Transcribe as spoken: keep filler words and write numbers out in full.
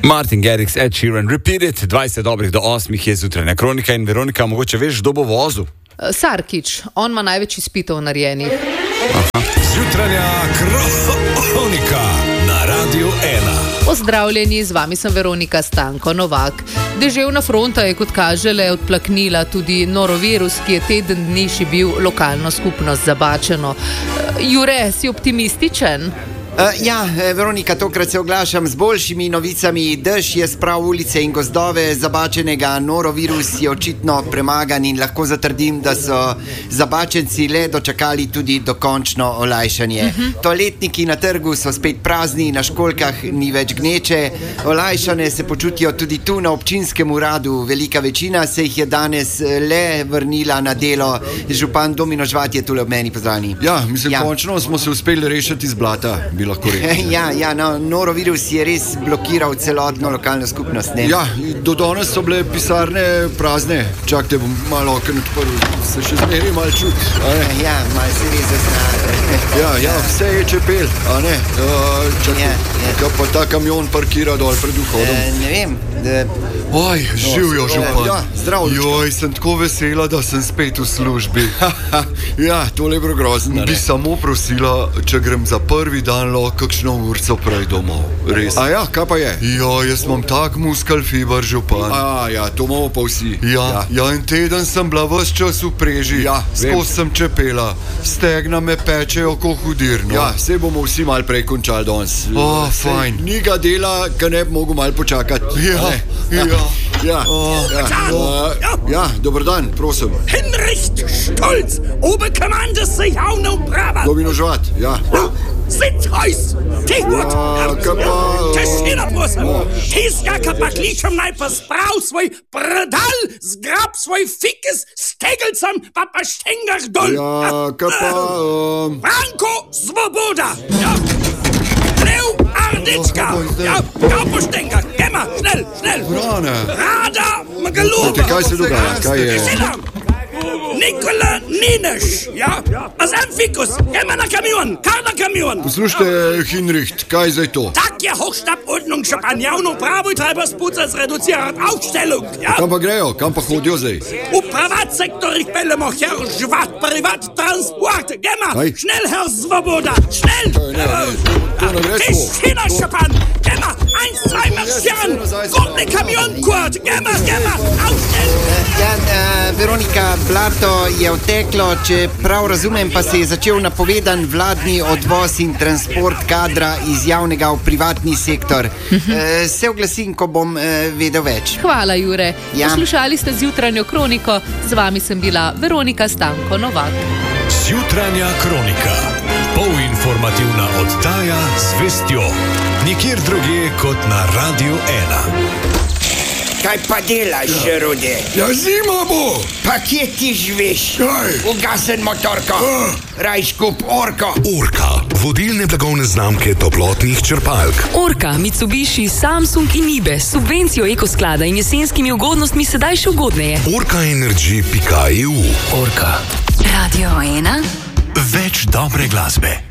Martin Garrix, Ed Sheeran, Repeat It, dvajset dobrih do osmih je zjutrajna kronika in Veronika, mogoče veš, kdo bo vozil? Sarkić, on ima največ izpitov narejenih. Zjutrajna kronika na Radiu ena. Pozdravljeni, z vami sem Veronika Stanko Novak. Deževna fronta je kot kaže le odplaknila tudi norovirus, ki je teden dni šibil lokalno skupnost Zabačeno. Jure, si optimističen? Uh, ja, Veronika, tokrat se oglašam z boljšimi novicami. Dež je spravil ulice in gozdove Zabačenega, norovirus je očitno premagan in lahko zatrdim, da so Zabačenci le dočakali tudi dokončno olajšanje. Uh-huh. Toaletniki na trgu so spet prazni, na školjkah ni več gneče, olajšane se počutijo tudi tu na občinskem uradu. Velika večina se jih je danes le vrnila na delo. Župan Domino Žvat je tule ob meni, pozdravljeni. Ja, mislim, ja. Končno smo se uspeli rešiti iz blata. Ja, ja, no, norovirus je res blokiral celotno lokalno skupnost, ne? Ja, do danes so bile pisarne prazne. Čakajte, bom malo okno odprl, se še zmeri malo čut. Ja, malo se res zazna. Ja, ja, vse je čepel, a ne? Uh, čakaj, ja, ja. Kaj pa ta kamion parkira dol pred vhodom? E, ne vem. De... Oj, živijo, župan. Ja, zdravo. Joj, sem tako vesela, da sem spet v službi. Ja, tole je bilo grozno. Bi samo prosila, če grem za prvi dan kakšno urco prej domov. Res. A ja, kaj pa je? Ja, jaz imam tak muskal fiber, župan. A ja, to imamo pa vsi. Ja, ja. ja en teden sem bila ves čas v preži. Ja, skozi sem čepela. Stegna me pečejo ko hudirno. Ja, se bomo vsi mal prej končali danes. O, fajn. Ni ga dela, ka ne bi mogel mal počakati. Ja, ja, ja. Ja, oh, ja. Ja. Ja, dober dan, prosim. Hinrich Stolz, Oberkommandeur Jaunau Brabant. Domino Žvat, ja. Sitzhuis, Tehut, Tešina, prosim. Tiskaka pa kličem naj pa sprav svoj predal, zgrab svoj fikes, stegelcem pa pa štengah dol. Ja, kaj pa... Um... Branko Svoboda, ja. Leo Ardečka, ja, ja po štengah, gema, šnel, šnel. Vrane. Rada Magalova. Kaj se dogaja, kaj je? Tešina. Nikola Nineš, ja, a sem fikus, gema na kamion, kar na kamion. Poslušajte, Hinricht, kaj zdaj to? Tak je Hochstabordnung, Šapan javno pravo in treba spucati zreducirati aufstellung, ja. Kam pa grejo, kam pa hodijo zdaj? V privat sektor jih peljemo, her Žvat, privat transport, gema, kaj? Šnel, her Svoboda, šnel. Ne, ne, ne, to ne gre tako. Tešina, Šapan, gema, eins, zwei, marschieren, gotne kamion, kurt, gema, gema, aufstellen. Ja, uh, Veronika, blato je odteklo, če prav razumem, pa se je začel napovedan vladni odvoz in transport kadra iz javnega v privatni sektor. Uh, se oglasim, ko bom uh, vedel več. Hvala, Jure. Ja. Poslušali ste zjutranjo kroniko, z vami sem bila Veronika Stanko Novak. Zjutranja kronika, polinformativna oddaja z vestjo. Nikjer drugje kot na Radiu ena. Kaj pa delaš, Rude? Ja, zima bo! Pa kje ti živiš? Kaj? Ugasen motorko. Uh. Rajš kup Orko. Orka, vodilne blagovne znamke toplotnih črpalk. Orka, Mitsubishi, Samsung in Nibe s subvencijo ekosklada in jesenskimi ugodnostmi sedaj še ugodneje. orka energy pika e u. Orka. Radio ena. Več dobre glasbe.